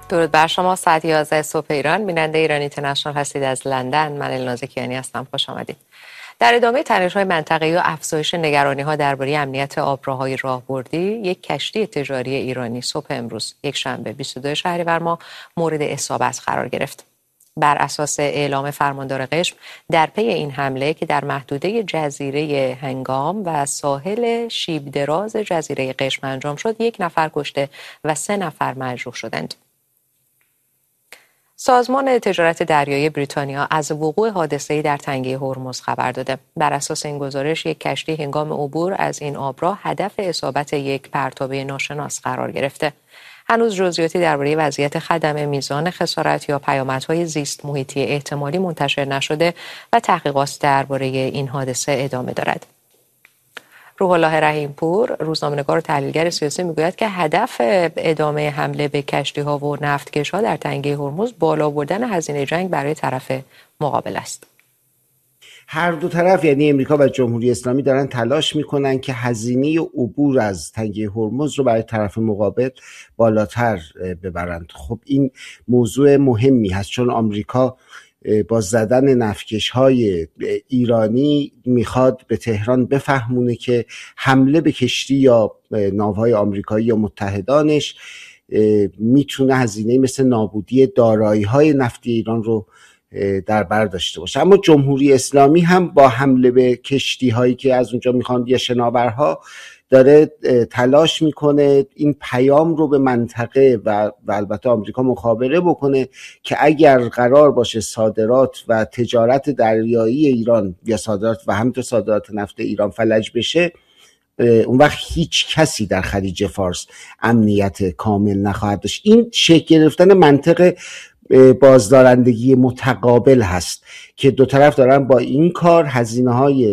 درود بر شما. ساعت 11 صبح ایران، بیننده ایران اینترنشنال هستید از لندن. من الناز کیانی هستم. خوش آمدید. در ادامه تنش‌های منطقه‌ای و افزایش نگرانی‌ها درباره امنیت آبراهای راهبردی، یک کشتی تجاری ایرانی صبح امروز یکشنبه 22 شهریور ماه مورد اصابت قرار گرفت. بر اساس اعلام فرماندار قشم، در پی این حمله که در محدوده جزیره هنگام و ساحل شیب دراز جزیره قشم انجام شد، 1 نفر کشته و 3 نفر مجروح شدند. سازمان تجارت دریایی بریتانیا از وقوع حادثه‌ای در تنگه هرمز خبر داده. بر اساس این گزارش، یک کشتی هنگام عبور از این آبراه هدف اصابت یک پرتابه ناشناس قرار گرفته. هنوز جزئیاتی درباره وضعیت خدمه، میزان خسارت یا پیامدهای زیست محیطی احتمالی منتشر نشده و تحقیقات درباره این حادثه ادامه دارد. روح الله رحیمپور، روزنامه‌نگار و تحلیلگر سیاسی، میگوید که هدف ادامه حمله به کشتی‌ها و نفتکش‌ها در تنگه هرمز بالا بردن هزینه جنگ برای طرف مقابل است. هر دو طرف، یعنی امریکا و جمهوری اسلامی، دارن تلاش میکنن که هزینه عبور از تنگه هرمز رو برای طرف مقابل بالاتر ببرند. خب این موضوع مهمی هست، چون آمریکا با زدن نفتکش‌های ایرانی میخواد به تهران بفهمونه که حمله به کشتی یا ناوهای آمریکایی یا متحدانش میتونه هزینه مثل نابودی دارایی‌های نفتی ایران رو در بر داشته باشه. اما جمهوری اسلامی هم با حمله به کشتی‌هایی که از اونجا میخوان یا شناورها داره تلاش میکنه این پیام رو به منطقه و البته آمریکا مخابره بکنه که اگر قرار باشه صادرات و تجارت دریایی ایران یا صادرات و همینطور صادرات نفت ایران فلج بشه، اون وقت هیچ کسی در خلیج فارس امنیت کامل نخواهد داشت. این شکل گرفتن منطق بازدارندگی متقابل هست که دو طرف دارن با این کار هزینه‌های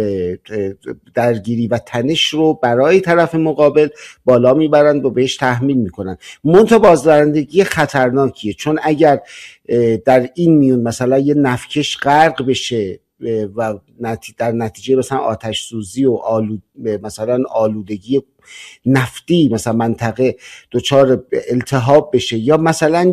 درگیری و تنش رو برای طرف مقابل بالا میبرند و بهش تحمیل میکنن. منتها بازدارندگی خطرناکیه، چون اگر در این میون مثلا یه نفتکش غرق بشه و در نتیجه مثلا آتش سوزی و مثلا آلودگی نفتی مثلا منطقه دچار التهاب بشه، یا مثلا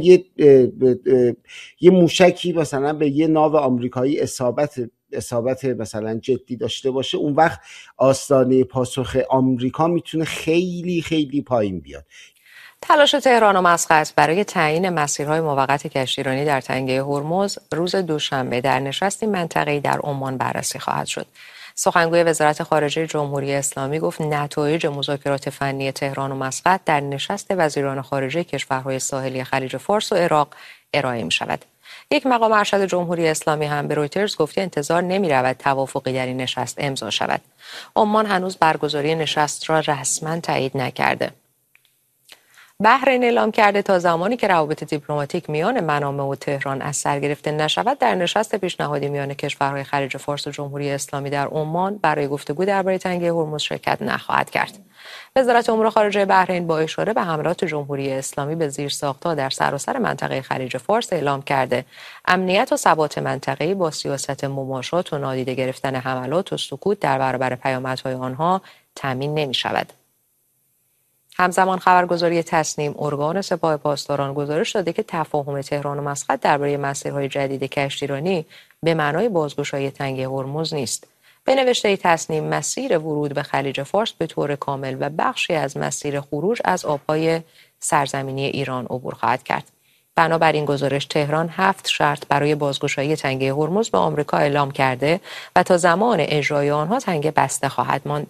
یه موشکی مثلا به یه ناو آمریکایی اصابت مثلا جدی داشته باشه، اون وقت آستانه پاسخ آمریکا میتونه خیلی خیلی پایین بیاد. تلاش تهران و مسقط برای تعیین مسیرهای موقت کشتیرانی در تنگه هرمز روز دوشنبه در نشستی منطقه‌ای در عمان بررسی خواهد شد. سخنگوی وزارت خارجه جمهوری اسلامی گفت نتایج مذاکرات فنی تهران و مسقط در نشست وزیران خارجه کشورهای ساحلی خلیج فارس و عراق ارائه می شود. یک مقام ارشد جمهوری اسلامی هم به رویترز گفت انتظار نمی رود توافقی در این نشست امضا شود. عمان هنوز برگزاری نشست را رسما تایید نکرده. بحرین اعلام کرده تا زمانی که روابط دیپلماتیک میان منامه و تهران از سر گرفته نشود، در نشست پیشنهادی میان کشورهای خلیج فارس و جمهوری اسلامی در عمان برای گفتگو درباره تنگه هرمز شرکت نخواهد کرد. وزارت امور خارجه بحرین با اشاره به حملات جمهوری اسلامی به زیرساخت‌ها در سراسر منطقه خلیج فارس اعلام کرده امنیت و ثبات منطقه‌ای با سیاست مماشات و نادیده گرفتن حملات و سکوت در برابر پیامدهای آنها تامین نمی‌شود. همزمان خبرگزاری تصنیم ارگان سپاه پاسداران گزارش داده که تفاهم تهران و مسقط درباره مسیرهای جدید کشتیرانی به معنای بازگشایی تنگه هرمز نیست. به نوشته تصنیم، مسیر ورود به خلیج فارس به طور کامل و بخشی از مسیر خروج از آبهای سرزمینی ایران عبور خواهد کرد. بنابراین گزارش تهران 7 شرط برای بازگشایی تنگه هرمز به آمریکا اعلام کرده و تا زمان اجرای آنها تنگه بسته خواهد ماند.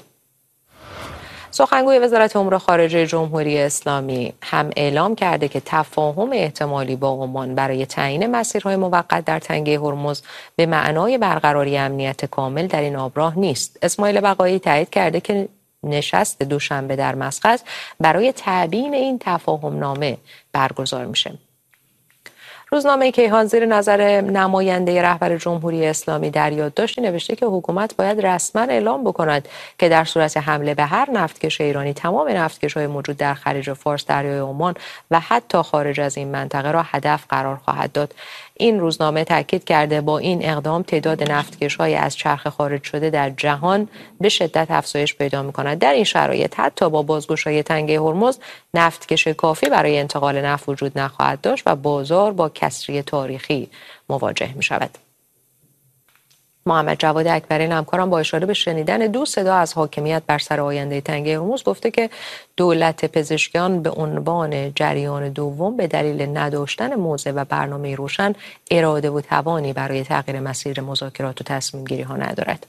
سخنگوی وزارت امور خارجه جمهوری اسلامی هم اعلام کرده که تفاهم احتمالی با عمان برای تعیین مسیرهای موقت در تنگه هرمز به معنای برقراری امنیت کامل در این آبراه نیست. اسماعیل بقایی تایید کرده که نشست دوشنبه در مسقط برای تعیین این تفاهم نامه برگزار میشه. روزنامه کیهان زیر نظر نماینده رهبر جمهوری اسلامی در یادداشتی نوشته که حکومت باید رسما اعلام بکند که در صورت حمله به هر نفتکش ایرانی تمام نفتکش‌های موجود در خلیج فارس، دریای عمان و حتی خارج از این منطقه را هدف قرار خواهد داد. این روزنامه تاکید کرده با این اقدام تعداد نفتکش‌های از چرخ خارج شده در جهان به شدت افزایش پیدا می‌کند. در این شرایط حتی با بازگشایی تنگه هرمز نفتکش کافی برای انتقال نفت وجود نخواهد داشت و بازار با کسری تاریخی مواجه می‌شود. محمد جواد اکبری همکارم با اشاره به شنیدن دو صدا از حاکمیت بر سر آینده تنگه هرمز گفته که دولت پزشکیان به عنوان جریان دوم به دلیل نداشتن موضع و برنامه روشن اراده و توانی برای تغییر مسیر مذاکرات و تصمیم گیری ها ندارد.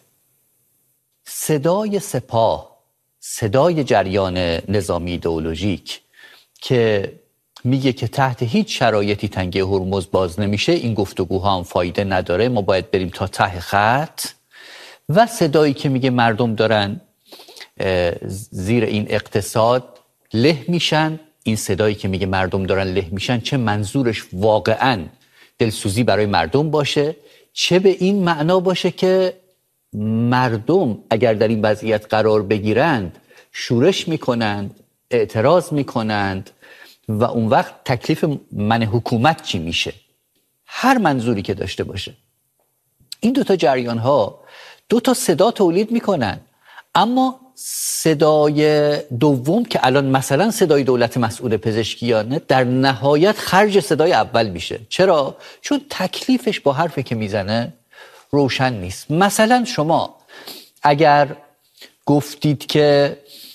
صدای سپاه، صدای جریان نظامی ایدئولوژیک که میگه که تحت هیچ شرایطی تنگه هرمز باز نمیشه، این گفتگوها هم فایده نداره، ما باید بریم تا ته خط، و صدایی که میگه مردم دارن زیر این اقتصاد له میشن، این صدایی که میگه مردم دارن له میشن چه منظورش واقعاً دلسوزی برای مردم باشه، چه به این معنا باشه که مردم اگر در این وضعیت قرار بگیرند شورش میکنند، اعتراض میکنند و اون وقت تکلیف من حکومت چی میشه. هر منظوری که داشته باشه این دوتا جریان ها دوتا صدا تولید میکنن، اما صدای دوم که الان مثلا صدای دولت مسئول پزشکیانه در نهایت خرج صدای اول میشه. چرا؟ چون تکلیفش با حرفی که میزنه روشن نیست. مثلا شما اگر گفتید که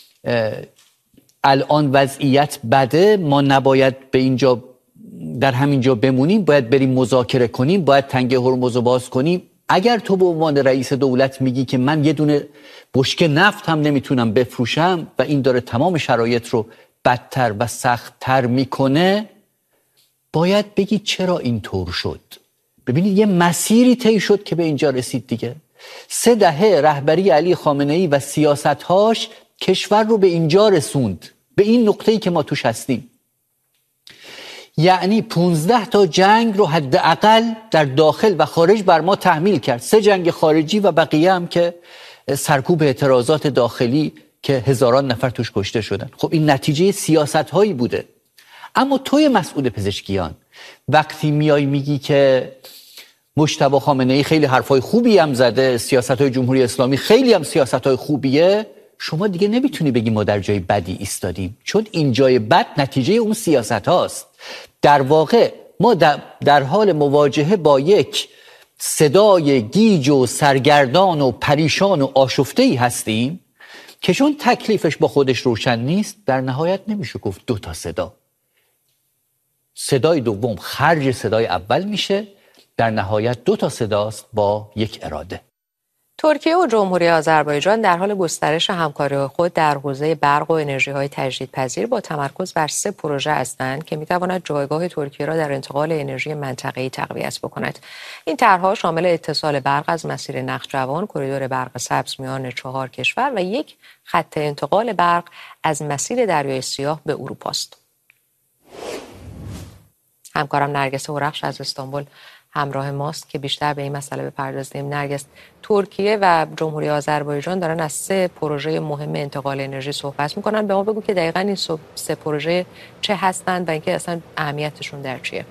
الان وضعیت بده، ما نباید به اینجا در همینجا بمونیم، باید بریم مذاکره کنیم، باید تنگه هرمز رو باز کنیم، اگر تو به عنوان رئیس دولت میگی که من یه دونه بشکه نفت هم نمیتونم بفروشم و این داره تمام شرایط رو بدتر و سخت‌تر میکنه، باید بگی چرا اینطور شد. ببینید یه مسیری طی شد که به اینجا رسید دیگه. 3 دهه رهبری علی خامنه‌ای و سیاست‌هاش کشور رو به اینجا رسوند، به این نقطه‌ای که ما توش هستیم. یعنی 15 تا جنگ رو حداقل در داخل و خارج بر ما تحمیل کرد. 3 جنگ خارجی و بقیه هم که سرکوب اعتراضات داخلی که هزاران نفر توش کشته شدن. خب این نتیجه سیاست‌هایی بوده. اما توی مسئول پزشکیان وقتی میای میگی که مجتبی خامنه‌ای خیلی حرفای خوبی هم زده، سیاست‌های جمهوری اسلامی خیلی هم سیاست‌های خوبیه، شما دیگه نمیتونی بگی ما در جای بدی ایستادیم، چون این جای بد نتیجه اون سیاست هاست. در واقع ما در حال مواجهه با یک صدای گیج و سرگردان و پریشان و آشفته‌ای هستیم که چون تکلیفش با خودش روشن نیست، در نهایت نمیشه گفت 2 تا صدا. صدای دوم خرج صدای اول میشه، در نهایت 2 تا صداست با یک اراده. ترکیه و جمهوری آذربایجان در حال گسترش همکاری خود در حوزه برق و انرژی‌های تجدیدپذیر با تمرکز بر 3 پروژه هستند که می‌تواند جایگاه ترکیه را در انتقال انرژی منطقه‌ای تقویت بکند. این طرح‌ها شامل اتصال برق از مسیر نخجوان، کریدور برق سبز میان 4 کشور و یک خط انتقال برق از مسیر دریای سیاه به اروپا است. همکارم نرگس هورخش از استانبول همراه ماست که بیشتر به این مسئله بپردازیم. نرگس، ترکیه و جمهوری آذربایجان دارن از 3 پروژه مهم انتقال انرژی صحبت میکنن. به ما بگو که دقیقاً این 3 پروژه چه هستند و اینکه اصلا اهمیتشون در چیه؟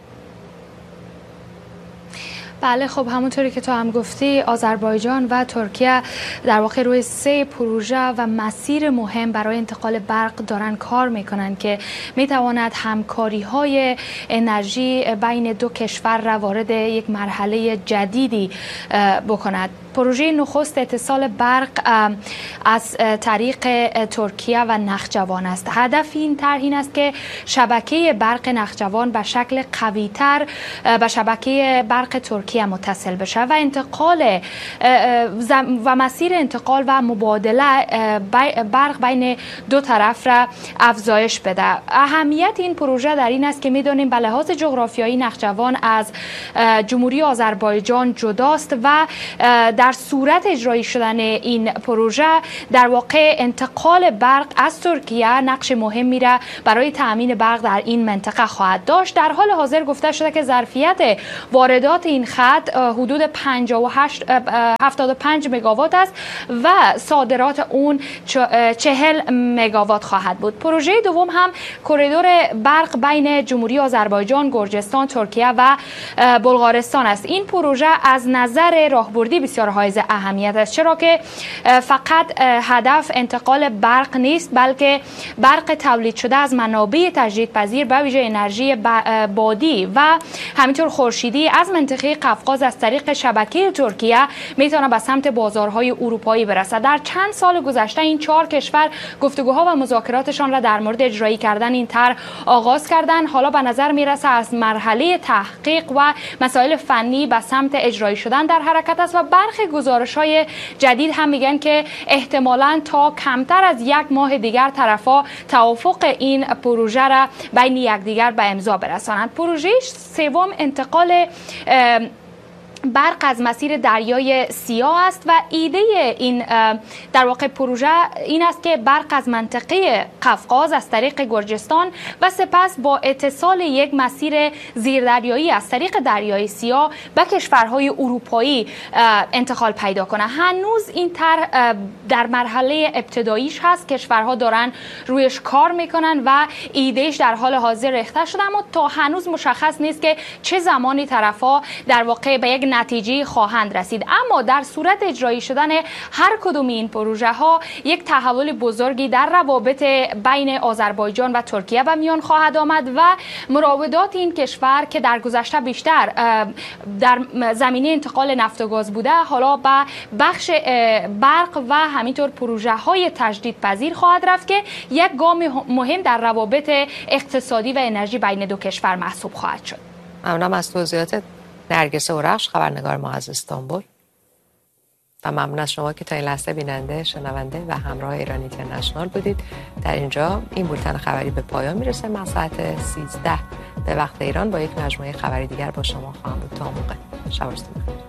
بله، خب همونطوری که تو هم گفتی، آذربایجان و ترکیه در واقع روی 3 پروژه و مسیر مهم برای انتقال برق دارن کار میکنن که میتواند همکاری‌های انرژی بین 2 کشور را وارد یک مرحله جدیدی بکند. پروژه نخست اتصال برق از طریق ترکیه و نخجوان است. هدف این طرح این است که شبکه برق نخجوان به شکل قوی‌تر به شبکه برق ترکیه متصل بشه و انتقال و مسیر انتقال و مبادله برق بین 2 طرف را افزایش بده. اهمیت این پروژه در این است که می‌دانیم به لحاظ جغرافیایی نخجوان از جمهوری آذربایجان جداست و در در صورت اجرایی شدن این پروژه در واقع انتقال برق از ترکیه نقش مهمی را برای تأمین برق در این منطقه خواهد داشت. در حال حاضر گفته شده که ظرفیت واردات این خط حدود 75 مگاوات است و صادرات اون 40 مگاوات خواهد بود. پروژه دوم هم کریدور برق بین جمهوری آذربایجان، گرجستان، ترکیه و بلغارستان است. این پروژه از نظر راهبردی بسیار حائز اهمیت است، چرا که فقط هدف انتقال برق نیست، بلکه برق تولید شده از منابع تجدیدپذیر به ویژه انرژی بادی و همینطور خورشیدی از منطقه قفقاز از طریق شبکه ترکیه میتونه به سمت بازارهای اروپایی برسد. در چند سال گذشته این 4 کشور گفتگوها و مذاکراتشان را در مورد اجرایی کردن این طرح آغاز کردن. حالا به نظر میرسه از مرحله تحقیق و مسائل فنی به سمت اجرایی شدن در حرکت است و برخی گزارش‌های جدید هم میگن که احتمالاً تا کمتر از 1 ماه دیگر طرفا توافق این پروژه را بین یکدیگر به امضا برسانند. پروژه سوم انتقال برق از مسیر دریای سیاه است و ایده این در واقع پروژه این است که برق از منطقه قفقاز از طریق گرجستان و سپس با اتصال یک مسیر زیردریایی از طریق دریای سیاه به کشورهای اروپایی انتقال پیدا کنه. هنوز این طرح در مرحله ابتداییش هست، کشورها دارن رویش کار میکنن و ایدهش در حال حاضر ریخته شده، اما تا هنوز مشخص نیست که چه زمانی طرفا در واقع به یک نتیجه خواهند رسید. اما در صورت اجرایی شدن هر کدوم این پروژه ها یک تحول بزرگی در روابط بین آذربایجان و ترکیه به میان خواهد آمد و مراودات این کشور که در گذشته بیشتر در زمینه انتقال نفت و گاز بوده، حالا به بخش برق و همینطور پروژه های تجدیدپذیر خواهد رفت که یک گام مهم در روابط اقتصادی و انرژی بین دو کشور محسوب خواهد شد. ممنونم از توضیحات نرگس اورخش، خبرنگار ما از استانبول، و ممنون از شما که تا این لحظه بیننده، شنونده و همراه ایران اینترنشنال بودید. در اینجا این بولتن خبری به پایان میرسه. من ساعت 13 به وقت ایران با یک مجموعه خبری دیگر با شما خواهم بود. تا موقع شب و روزتون بخیر.